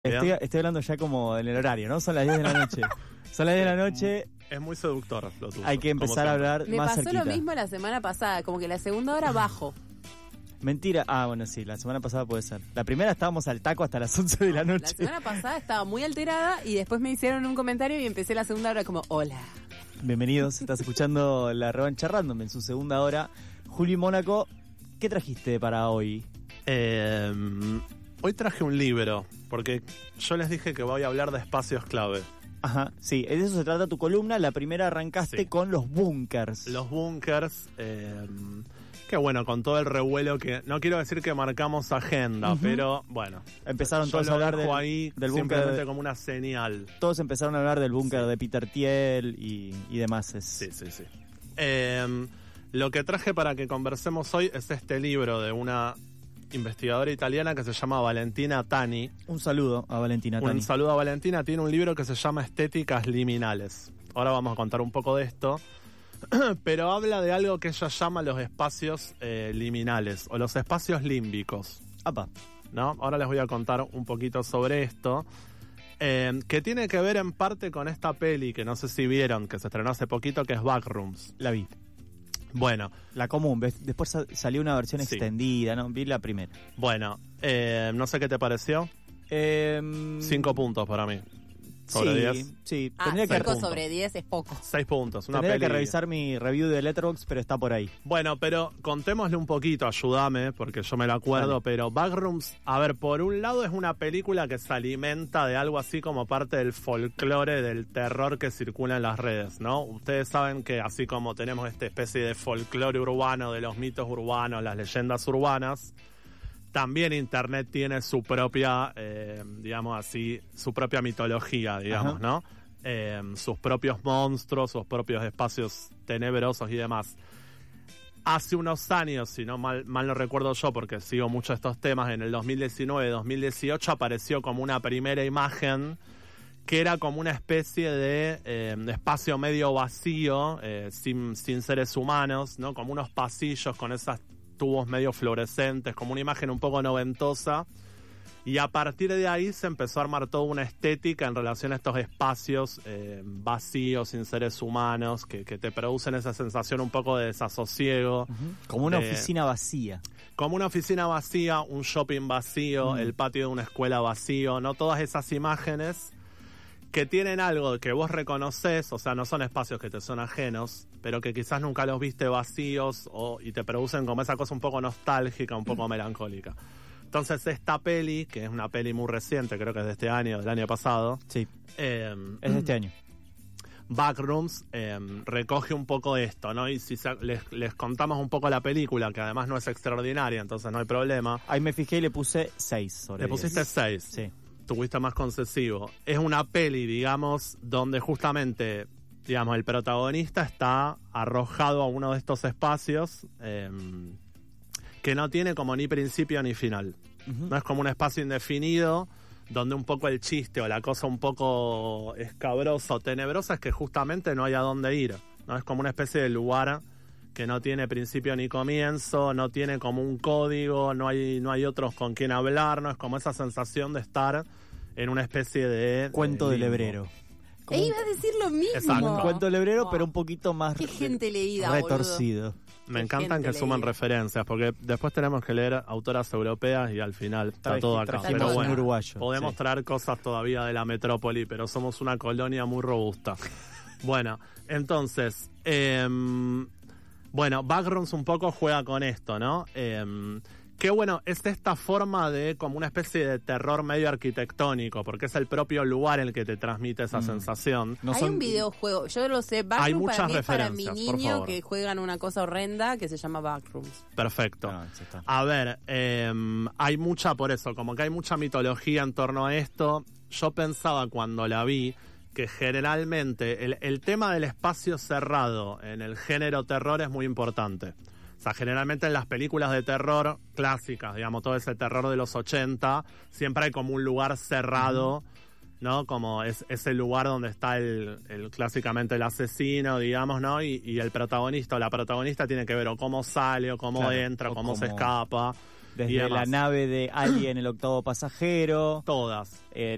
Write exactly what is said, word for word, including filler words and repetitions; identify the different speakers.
Speaker 1: Estoy, estoy hablando ya como en el horario, ¿no? Son las diez de la noche. Son las diez de la noche.
Speaker 2: Es muy seductor lo tuyo.
Speaker 1: Hay que empezar a hablar
Speaker 3: Me
Speaker 1: más
Speaker 3: pasó
Speaker 1: cerquita.
Speaker 3: lo mismo la semana pasada, como que la segunda hora bajo.
Speaker 1: Mentira. Ah, bueno, sí, la semana pasada puede ser. La primera estábamos al taco hasta las once de la
Speaker 3: La
Speaker 1: noche.
Speaker 3: semana pasada estaba muy alterada y después me hicieron un comentario y empecé la segunda hora como, hola.
Speaker 1: Bienvenidos, estás escuchando La Revancha Random en su segunda hora. Juli Mónaco, ¿qué trajiste para hoy?
Speaker 2: Eh, hoy traje un libro, porque yo les dije que voy a hablar de espacios clave.
Speaker 1: Ajá, sí, de eso se trata tu columna. La primera arrancaste
Speaker 2: Sí.
Speaker 1: con los búnkers.
Speaker 2: Los búnkers, eh, que bueno, con todo el revuelo que... No quiero decir que marcamos agenda,
Speaker 1: Ujú.
Speaker 2: pero bueno.
Speaker 1: Empezaron
Speaker 2: yo
Speaker 1: todos
Speaker 2: lo
Speaker 1: a hablar
Speaker 2: dejo
Speaker 1: del,
Speaker 2: ahí
Speaker 1: del
Speaker 2: simplemente
Speaker 1: búnker.
Speaker 2: como una señal.
Speaker 1: Todos empezaron a hablar del búnker
Speaker 2: Sí.
Speaker 1: de Peter Thiel y, y demás. Es,
Speaker 2: Sí, sí, sí. Eh, lo que traje para que conversemos hoy es este libro de una investigadora italiana que se llama Valentina Tani.
Speaker 1: Un saludo a Valentina Tani.
Speaker 2: Un saludo a Valentina. Tiene un libro que se llama Estéticas Liminales. Ahora vamos a contar un poco de esto. Pero habla de algo que ella llama los espacios eh, liminales o los espacios límbicos,
Speaker 1: Apa,
Speaker 2: ¿no? Ahora les voy a contar un poquito sobre esto. Eh, que tiene que ver en parte con esta peli que no sé si vieron, que se estrenó hace poquito, que es Backrooms.
Speaker 1: la vi.
Speaker 2: Bueno,
Speaker 1: La común, ¿ves? Después sa- salió una versión
Speaker 2: Sí.
Speaker 1: extendida, ¿no? Vi la primera.
Speaker 2: bueno, eh, no sé qué te pareció.
Speaker 1: Eh,
Speaker 2: Cinco puntos para mí. Sobre
Speaker 1: sí,
Speaker 2: diez.
Speaker 1: sí.
Speaker 3: Ah,
Speaker 1: Tendría que,
Speaker 3: cinco
Speaker 2: punto.
Speaker 3: sobre diez es poco.
Speaker 2: Seis puntos. Una
Speaker 1: tendría
Speaker 2: peli.
Speaker 1: que revisar mi review de Letterboxd, pero está por ahí.
Speaker 2: Bueno, pero contémosle un poquito, ayúdame, porque yo me la acuerdo,
Speaker 1: Dale.
Speaker 2: pero Backrooms, a ver, por un lado es una película que se alimenta de algo así como parte del folclore, del terror que circula en las redes, ¿no? Ustedes saben que así como tenemos esta especie de folclore urbano, de los mitos urbanos, las leyendas urbanas, también Internet tiene su propia, eh, digamos así, su propia mitología, digamos,
Speaker 1: Ajá.
Speaker 2: ¿no? Eh, sus propios monstruos, sus propios espacios tenebrosos y demás. Hace unos años, si no mal, mal no recuerdo yo, porque sigo mucho estos temas, en el dos mil diecinueve, dos mil dieciocho apareció como una primera imagen que era como una especie de, eh, de espacio medio vacío, eh, sin, sin seres humanos, ¿no? Como unos pasillos con esos tubos medio fluorescentes, como una imagen un poco noventosa. Y a partir de ahí se empezó a armar toda una estética en relación a estos espacios eh, vacíos, sin seres humanos, que, que te producen esa sensación un poco de desasosiego.
Speaker 1: Como una
Speaker 2: de-
Speaker 1: oficina vacía.
Speaker 2: Como una oficina vacía, un shopping vacío,
Speaker 1: Mm.
Speaker 2: el patio de una escuela vacío, ¿no? Todas esas imágenes que tienen algo que vos reconoces, o sea, no son espacios que te son ajenos, pero que quizás nunca los viste vacíos o, y te producen como esa cosa un poco nostálgica, un poco melancólica. Entonces esta peli, que es una peli muy reciente, creo que es de este año, del año pasado,
Speaker 1: Sí,
Speaker 2: eh,
Speaker 1: es de este año.
Speaker 2: Backrooms eh, recoge un poco esto, ¿no? Y si se- les, les contamos un poco la película, que además no es extraordinaria, entonces no hay problema.
Speaker 1: Ahí me fijé y le puse seis sobre
Speaker 2: Le pusiste
Speaker 1: diez.
Speaker 2: seis.
Speaker 1: Sí.
Speaker 2: Tuviste más concesivo. Es una peli, digamos, donde justamente, digamos, el protagonista está arrojado a uno de estos espacios eh, que no tiene como ni principio ni final.
Speaker 1: Ujú.
Speaker 2: No es como un espacio indefinido donde un poco el chiste o la cosa un poco escabrosa o tenebrosa es que justamente no hay a dónde ir. No es como una especie de lugar que no tiene principio ni comienzo, no tiene como un código, no hay no hay otros con quien hablar, no es como esa sensación de estar en una especie de
Speaker 1: Cuento
Speaker 2: de
Speaker 1: del
Speaker 2: limbo.
Speaker 1: hebrero. Como
Speaker 3: E
Speaker 1: un,
Speaker 3: iba a decir lo mismo.
Speaker 2: Exacto.
Speaker 1: un cuento del hebrero,
Speaker 3: Wow.
Speaker 1: pero un poquito más
Speaker 3: Qué
Speaker 1: re-
Speaker 3: gente leída,
Speaker 1: retorcido.
Speaker 2: Me
Speaker 3: Qué
Speaker 2: encantan
Speaker 3: gente
Speaker 2: que suman
Speaker 3: leída.
Speaker 2: referencias, porque después tenemos que leer autoras europeas y al final está
Speaker 1: Traje-
Speaker 2: todo acá.
Speaker 1: trajimos
Speaker 2: Pero
Speaker 3: un
Speaker 2: bueno,
Speaker 1: uruguayo,
Speaker 2: podemos
Speaker 1: sí.
Speaker 2: traer cosas todavía de la metrópoli, pero somos una colonia muy robusta. Bueno, entonces, eh, bueno, Backrooms un poco juega con esto, ¿no? Eh, Qué bueno, es esta forma de como una especie de terror medio arquitectónico, porque es el propio lugar el que te transmite esa
Speaker 1: Mm.
Speaker 2: sensación.
Speaker 1: No
Speaker 3: Hay
Speaker 1: son-
Speaker 3: un videojuego, yo lo sé,
Speaker 2: Hay
Speaker 3: Backroom para
Speaker 2: muchas
Speaker 3: mí es para mi
Speaker 2: referencias, por
Speaker 3: niño
Speaker 2: favor.
Speaker 3: que juegan una cosa horrenda que se llama Backrooms.
Speaker 2: Perfecto.
Speaker 1: Ah, ya está.
Speaker 2: A ver, eh, hay mucha por eso, como que hay mucha mitología en torno a esto. Yo pensaba cuando la vi que generalmente el, el tema del espacio cerrado en el género terror es muy importante. O sea, generalmente en las películas de terror clásicas, digamos, todo ese terror de los ochenta, siempre hay como un lugar cerrado, ¿no? Como es ese lugar donde está el, el clásicamente el asesino, digamos, ¿no? Y, y el protagonista o la protagonista tiene que ver o cómo sale, o cómo
Speaker 1: Claro,
Speaker 2: entra, o
Speaker 1: o
Speaker 2: cómo se
Speaker 1: cómo-
Speaker 2: escapa. y
Speaker 1: Desde la
Speaker 2: demás.
Speaker 1: nave de Alien, el octavo pasajero.
Speaker 2: Todas.
Speaker 1: eh,